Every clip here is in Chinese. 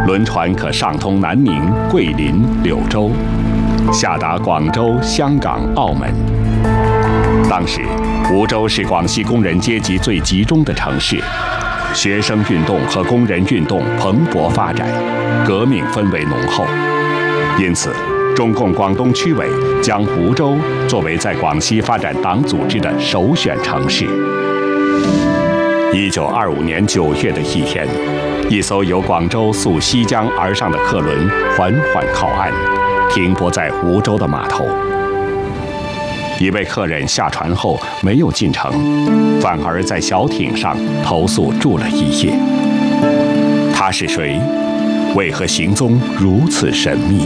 轮船可上通南宁、桂林、柳州，下达广州、香港、澳门。当时，梧州是广西工人阶级最集中的城市，学生运动和工人运动蓬勃发展，革命氛围浓厚。因此，中共广东区委将梧州作为在广西发展党组织的首选城市。1925年9月的一天，一艘由广州溯西江而上的客轮缓缓靠岸，停泊在梧州的码头。一位客人下船后没有进城，反而在小艇上投宿住了一夜。他是谁？为何行踪如此神秘？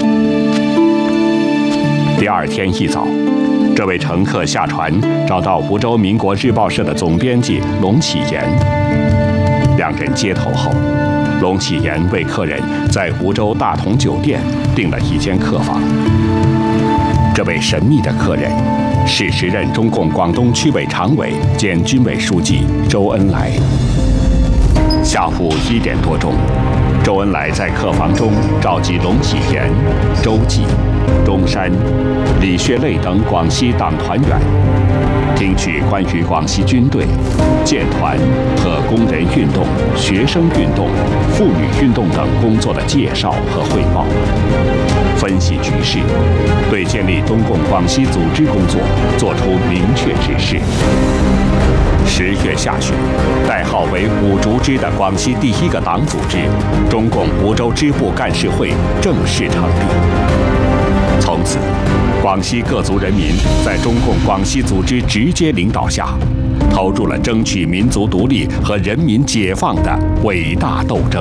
第二天一早，这位乘客下船，找到梧州民国日报社的总编辑龙启言。两人接头后，龙启言为客人在梧州大同酒店订了一间客房。这位神秘的客人是时任中共广东区委常委兼军委书记周恩来。下午1点多钟，周恩来在客房中召集龙启言、周济、中山、李学累等广西党团员，听取关于广西军队、建团和工人运动、学生运动、妇女运动等工作的介绍和汇报，分析局势，对建立中共广西组织工作作出明确指示。10月下旬，代号为五竹支的广西第一个党组织——中共梧州支部干事会正式成立。从此，广西各族人民在中共广西组织直接领导下，投入了争取民族独立和人民解放的伟大斗争。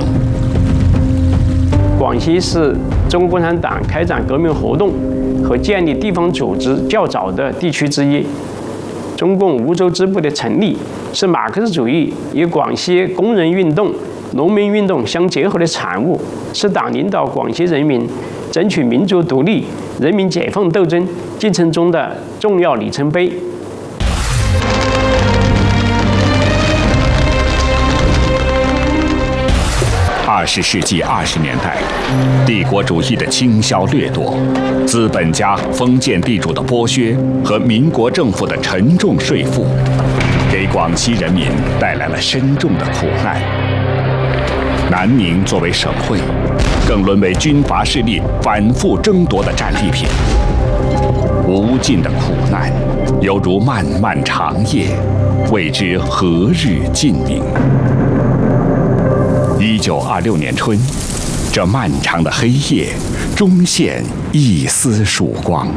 广西是中国共产党开展革命活动和建立地方组织较早的地区之一。中共梧州支部的成立，是马克思主义与广西工人运动、农民运动相结合的产物，是党领导广西人民争取民族独立、人民解放斗争进程中的重要里程碑。 20世纪20年代，帝国主义的倾销掠夺、资本家、封建地主的剥削和民国政府的沉重税负，给广西人民带来了深重的苦难。南宁作为省会，更沦为军阀势力反复争夺的战利品。无尽的苦难，犹如漫漫长夜，未知何日尽明。1926年春，这漫长的黑夜终现一丝曙光。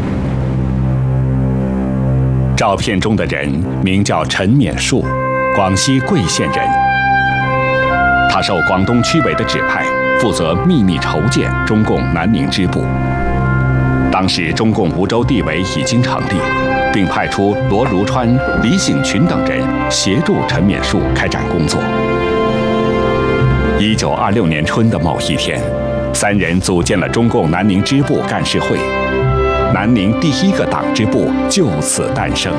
照片中的人名叫陈勉树，广西桂县人。他受广东区委的指派，负责秘密筹建中共南宁支部。当时中共梧州地委已经成立，并派出罗如川、李醒群等人协助陈勉树开展工作。1926年春的某一天，3人组建了中共南宁支部干事会，南宁第一个党支部就此诞生。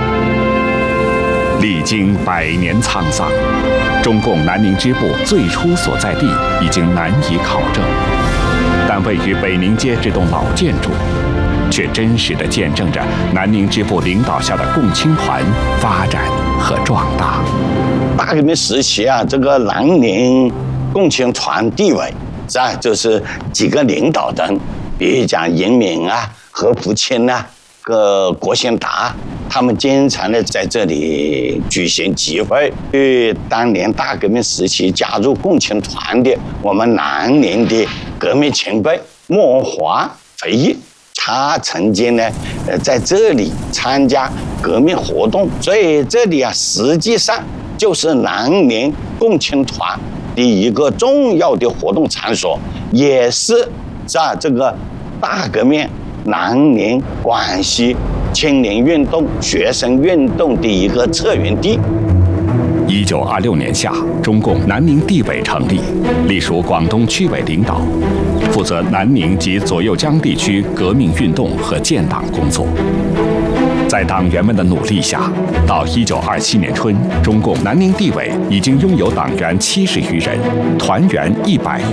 历经100年沧桑，中共南宁支部最初所在地已经难以考证，但位于北宁街这栋老建筑，却真实地见证着南宁支部领导下的共青团发展和壮大。 大革命时期啊，这个南宁共青团地委是吧，就是几个领导人，比如讲严敏啊、何福清啊、郭兴达，他们经常的在这里举行集会。对当年大革命时期加入共青团的我们南宁的革命前辈莫华回忆，他曾经呢，在这里参加革命活动，所以这里啊，实际上就是南宁共青团的一个重要的活动场所，也是在这个大革命南宁广西青年运动、学生运动的一个策源地。 1926年夏，中共南宁地委成立，隶属广东区委领导，负责南宁及左右江地区革命运动和建党工作。在党员们的努力下，到1927年春，中共南宁地委已经拥有党员70余人，团员100